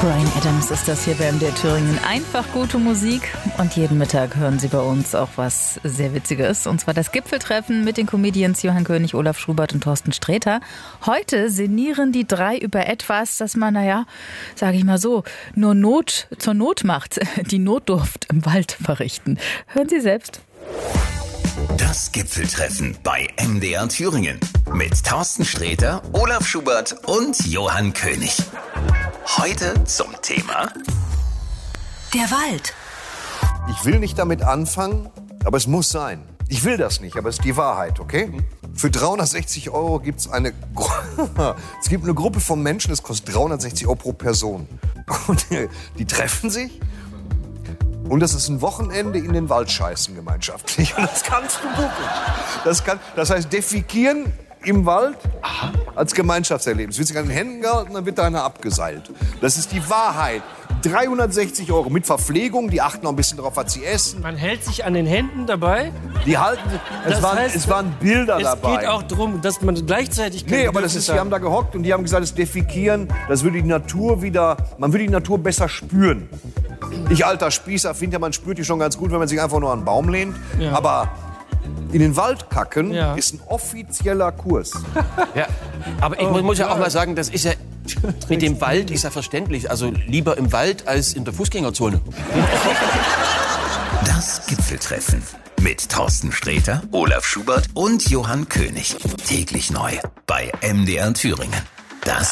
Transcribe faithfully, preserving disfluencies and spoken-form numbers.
Bryan Adams ist das hier bei M D R Thüringen. Einfach gute Musik und jeden Mittag hören Sie bei uns auch was sehr Witziges. Und zwar das Gipfeltreffen mit den Comedians Johann König, Olaf Schubert und Thorsten Sträter. Heute sinnieren die drei über etwas, das man, naja, sage ich mal so, nur Not zur Not macht. Die Notdurft im Wald verrichten. Hören Sie selbst. Das Gipfeltreffen bei M D R Thüringen mit Thorsten Sträter, Olaf Schubert und Johann König. Heute zum Thema der Wald. Ich will nicht damit anfangen, aber es muss sein. Ich will das nicht, aber es ist die Wahrheit, okay? Für dreihundertsechzig Euro gibt es eine, es gibt eine Gruppe von Menschen, das kostet dreihundertsechzig Euro pro Person. Und die treffen sich. Und das ist ein Wochenende in den Wald scheißen gemeinschaftlich. Und das kannst du buchen. Das, kann, das heißt, defekieren im Wald Aha. als Gemeinschaftserlebnis. Wird sich an den Händen gehalten, dann wird da einer abgeseilt. Das ist die Wahrheit. dreihundertsechzig Euro mit Verpflegung. Die achten noch ein bisschen darauf, was sie essen. Man hält sich an den Händen dabei. Die halten, es, waren, heißt, es waren Bilder es dabei. Es geht auch darum, dass man gleichzeitig... Nee, aber das ist, die haben da gehockt und die haben gesagt, das Defekieren, das würde die Natur wieder, man würde die Natur besser spüren. Ich, alter Spießer, finde ja, man spürt die schon ganz gut, wenn man sich einfach nur an einen Baum lehnt. Ja. Aber in den Wald kacken ja. ist ein offizieller Kurs. Ja, aber ich oh, muss ja auch mal sagen, das ist ja mit dem Wald ist ja verständlich. Also lieber im Wald als in der Fußgängerzone. Das Gipfeltreffen mit Thorsten Sträter, Olaf Schubert und Johann König. Täglich neu bei M D R Thüringen. Das